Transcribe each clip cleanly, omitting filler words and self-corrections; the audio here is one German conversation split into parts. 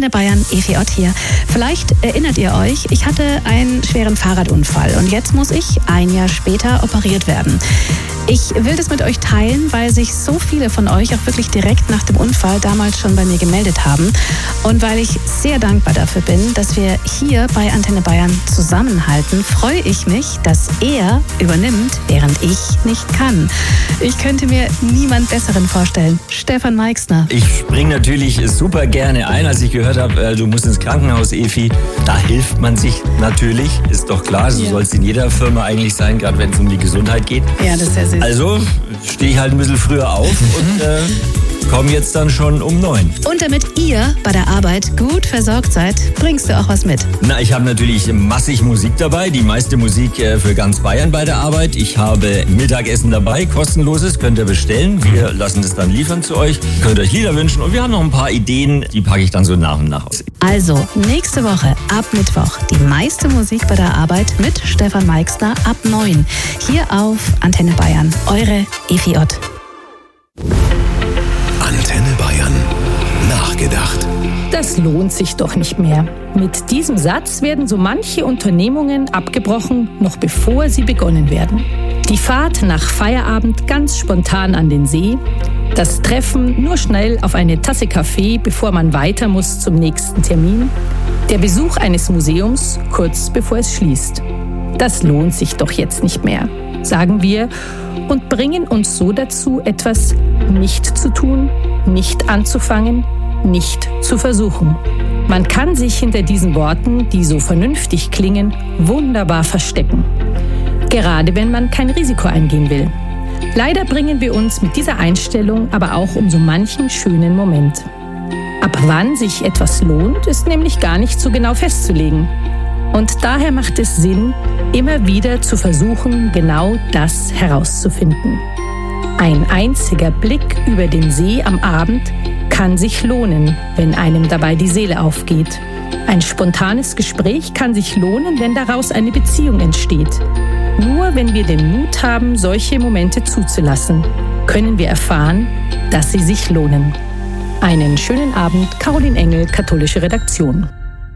Antenne Bayern, Evi Ott hier. Vielleicht erinnert ihr euch, ich hatte einen schweren Fahrradunfall und jetzt muss ich ein Jahr später operiert werden. Ich will das mit euch teilen, weil sich so viele von euch auch wirklich direkt nach dem Unfall damals schon bei mir gemeldet haben und weil ich sehr dankbar dafür bin, dass wir hier bei Antenne Bayern zusammenhalten, freue ich mich, dass er übernimmt, während ich nicht kann. Ich könnte mir niemand Besseren vorstellen. Stefan Meixner. Ich springe natürlich super gerne ein, als ich gehört habe, du musst ins Krankenhaus, Evi. Da hilft man sich natürlich, ist doch klar. So soll es in jeder Firma eigentlich sein, gerade wenn es um die Gesundheit geht. Ja, das ist sehr süß. Also stehe ich halt ein bisschen früher auf und komme jetzt dann schon um 9. Und damit ihr bei der Arbeit gut versorgt seid, bringst du auch was mit. Na, ich habe natürlich massig Musik dabei, die meiste Musik für ganz Bayern bei der Arbeit. Ich habe Mittagessen dabei, kostenloses, könnt ihr bestellen. Wir lassen das dann liefern zu euch, könnt euch Lieder wünschen und wir haben noch ein paar Ideen, die packe ich dann so nach und nach aus. Also, nächste Woche ab Mittwoch die meiste Musik bei der Arbeit mit Stefan Meixner ab 9. Hier auf Antenne Bayern. Eure Evi Ott. Antenne Bayern. Nachgedacht. Das lohnt sich doch nicht mehr. Mit diesem Satz werden so manche Unternehmungen abgebrochen, noch bevor sie begonnen werden. Die Fahrt nach Feierabend ganz spontan an den See, das Treffen nur schnell auf eine Tasse Kaffee, bevor man weiter muss zum nächsten Termin, der Besuch eines Museums kurz bevor es schließt. Das lohnt sich doch jetzt nicht mehr, sagen wir und bringen uns so dazu, etwas nicht zu tun, nicht anzufangen, nicht zu versuchen. Man kann sich hinter diesen Worten, die so vernünftig klingen, wunderbar verstecken. Gerade wenn man kein Risiko eingehen will. Leider bringen wir uns mit dieser Einstellung aber auch um so manchen schönen Moment. Ab wann sich etwas lohnt, ist nämlich gar nicht so genau festzulegen. Und daher macht es Sinn, immer wieder zu versuchen, genau das herauszufinden. Ein einziger Blick über den See am Abend kann sich lohnen, wenn einem dabei die Seele aufgeht. Ein spontanes Gespräch kann sich lohnen, wenn daraus eine Beziehung entsteht. Nur wenn wir den Mut haben, solche Momente zuzulassen, können wir erfahren, dass sie sich lohnen. Einen schönen Abend, Caroline Engel, Katholische Redaktion.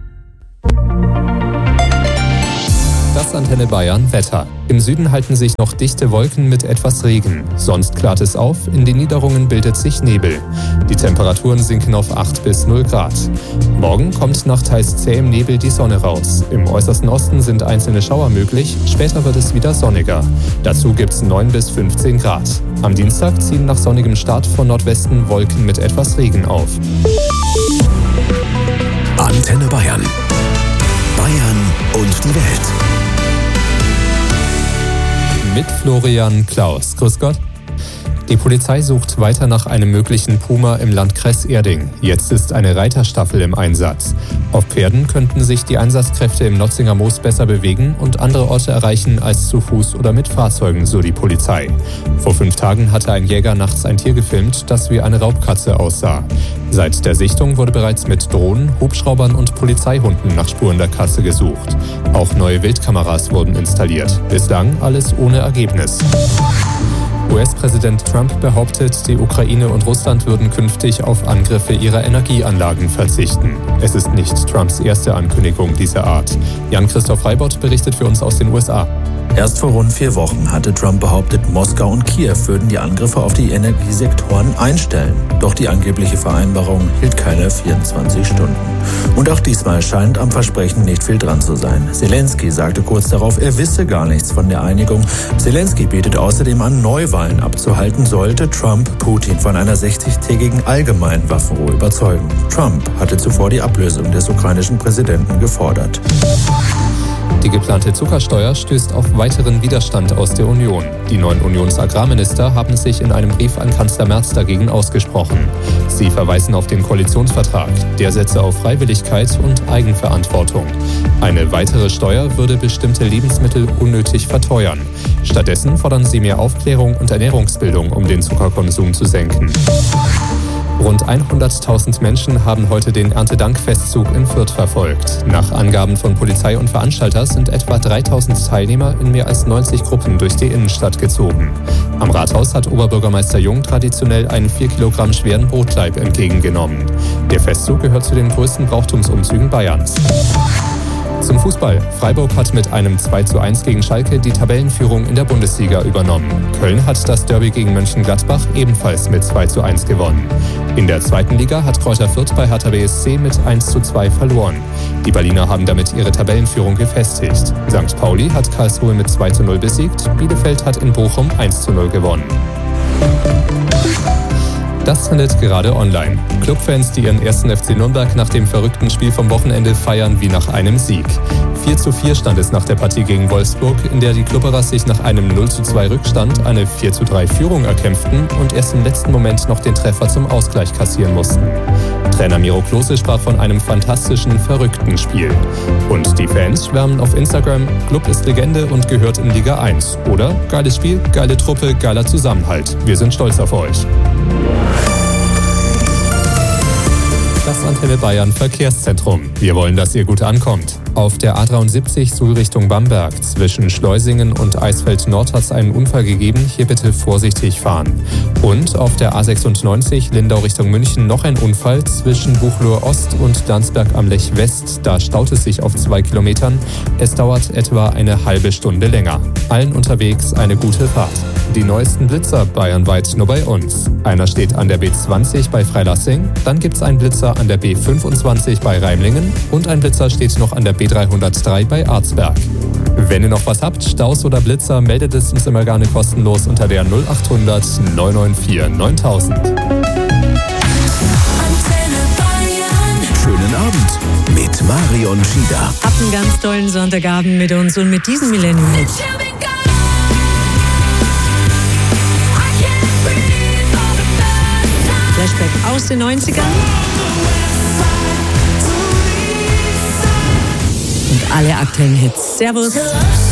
Das Antenne Bayern Wetter. Im Süden halten sich noch dichte Wolken mit etwas Regen. Sonst klart es auf, in den Niederungen bildet sich Nebel. Die Temperaturen sinken auf 8 bis 0 Grad. Morgen kommt nach teils zähem Nebel die Sonne raus. Im äußersten Osten sind einzelne Schauer möglich, später wird es wieder sonniger. Dazu gibt es 9 bis 15 Grad. Am Dienstag ziehen nach sonnigem Start von Nordwesten Wolken mit etwas Regen auf. Antenne Bayern. Bayern und die Welt. Mit Florian Klaus. Grüß Gott. Die Polizei sucht weiter nach einem möglichen Puma im Landkreis Erding. Jetzt ist eine Reiterstaffel im Einsatz. Auf Pferden könnten sich die Einsatzkräfte im Notzinger Moos besser bewegen und andere Orte erreichen als zu Fuß oder mit Fahrzeugen, so die Polizei. Vor 5 Tagen hatte ein Jäger nachts ein Tier gefilmt, das wie eine Raubkatze aussah. Seit der Sichtung wurde bereits mit Drohnen, Hubschraubern und Polizeihunden nach Spuren der Katze gesucht. Auch neue Wildkameras wurden installiert. Bislang alles ohne Ergebnis. US-Präsident Trump behauptet, die Ukraine und Russland würden künftig auf Angriffe ihrer Energieanlagen verzichten. Es ist nicht Trumps erste Ankündigung dieser Art. Jan-Christoph Reibott berichtet für uns aus den USA. Erst vor rund 4 Wochen hatte Trump behauptet, Moskau und Kiew würden die Angriffe auf die Energiesektoren einstellen. Doch die angebliche Vereinbarung hielt keine 24 Stunden. Und auch diesmal scheint am Versprechen nicht viel dran zu sein. Zelensky sagte kurz darauf, er wisse gar nichts von der Einigung. Zelensky bietet außerdem an, Neuwahlen abzuhalten, sollte Trump Putin von einer 60-tägigen allgemeinen Waffenruhe überzeugen. Trump hatte zuvor die Ablösung des ukrainischen Präsidenten gefordert. Die geplante Zuckersteuer stößt auf weiteren Widerstand aus der Union. Die 9 Unionsagrarminister haben sich in einem Brief an Kanzler Merz dagegen ausgesprochen. Sie verweisen auf den Koalitionsvertrag. Der setze auf Freiwilligkeit und Eigenverantwortung. Eine weitere Steuer würde bestimmte Lebensmittel unnötig verteuern. Stattdessen fordern sie mehr Aufklärung und Ernährungsbildung, um den Zuckerkonsum zu senken. Rund 100.000 Menschen haben heute den Erntedankfestzug in Fürth verfolgt. Nach Angaben von Polizei und Veranstalter sind etwa 3.000 Teilnehmer in mehr als 90 Gruppen durch die Innenstadt gezogen. Am Rathaus hat Oberbürgermeister Jung traditionell einen 4 Kilogramm schweren Brotleib entgegengenommen. Der Festzug gehört zu den größten Brauchtumsumzügen Bayerns. Zum Fußball. Freiburg hat mit einem 2:1 gegen Schalke die Tabellenführung in der Bundesliga übernommen. Köln hat das Derby gegen Mönchengladbach ebenfalls mit 2:1 gewonnen. In der zweiten Liga hat Kräuter Fürth bei Hertha BSC mit 1:2 verloren. Die Berliner haben damit ihre Tabellenführung gefestigt. St. Pauli hat Karlsruhe mit 2:0 besiegt. Bielefeld hat in Bochum 1:0 gewonnen. Das handelt gerade online. Clubfans, die ihren 1. FC Nürnberg nach dem verrückten Spiel vom Wochenende feiern wie nach einem Sieg. 4:4 stand es nach der Partie gegen Wolfsburg, in der die Klubberer sich nach einem 0:2 Rückstand eine 4:3 Führung erkämpften und erst im letzten Moment noch den Treffer zum Ausgleich kassieren mussten. Trainer Miro Klose sprach von einem fantastischen, verrückten Spiel. Und die Fans schwärmen auf Instagram: Club ist Legende und gehört in Liga 1. Oder geiles Spiel, geile Truppe, geiler Zusammenhalt. Wir sind stolz auf euch. Das Antenne Bayern Verkehrszentrum. Wir wollen, dass ihr gut ankommt. Auf der A73 Suhl Richtung Bamberg zwischen Schleusingen und Eisfeld-Nord hat es einen Unfall gegeben. Hier bitte vorsichtig fahren. Und auf der A96 Lindau Richtung München noch ein Unfall zwischen Buchloe Ost und Landsberg am Lech West. Da staut es sich auf 2 Kilometern. Es dauert etwa eine halbe Stunde länger. Allen unterwegs eine gute Fahrt. Die neuesten Blitzer bayernweit nur bei uns. Einer steht an der B20 bei Freilassing, dann gibt's einen Blitzer an der B25 bei Reimlingen und ein Blitzer steht noch an der B303 bei Arzberg. Wenn ihr noch was habt, Staus oder Blitzer, meldet es uns immer gerne kostenlos unter der 0800 994 9000. Schönen Abend mit Marion Schieder. Habt einen ganz tollen Sonntagabend mit uns und mit diesem Millennium-Hit. Flashback aus den 90ern. Und alle aktuellen Hits. Servus.